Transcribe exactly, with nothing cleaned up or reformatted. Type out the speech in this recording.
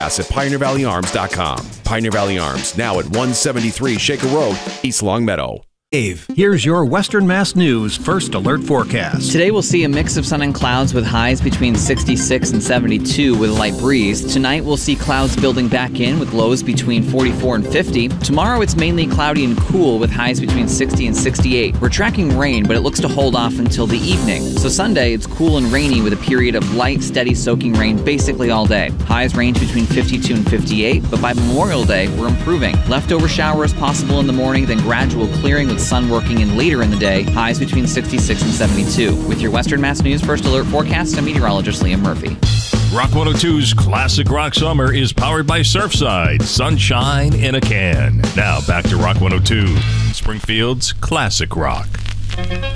at pioneer valley arms dot com. Pioneer Valley Arms, now at one seventy-three Shaker Road, East Longmeadow. Dave, here's your Western Mass News First Alert forecast. Today we'll see a mix of sun and clouds with highs between sixty-six and seventy-two with a light breeze. Tonight we'll see clouds building back in with lows between forty-four and fifty. Tomorrow it's mainly cloudy and cool with highs between sixty and sixty-eight. We're tracking rain, but it looks to hold off until the evening. So Sunday it's cool and rainy with a period of light, steady soaking rain basically all day. Highs range between fifty-two and fifty-eight, but by Memorial Day we're improving. Leftover showers possible in the morning, then gradual clearing with sun working in later in the day, highs between sixty-six and seventy-two. With your Western Mass News First Alert forecast, I'm meteorologist Liam Murphy. Rock one oh two's Classic Rock Summer is powered by Surfside, sunshine in a can. Now back to Rock one oh two, Springfield's Classic Rock.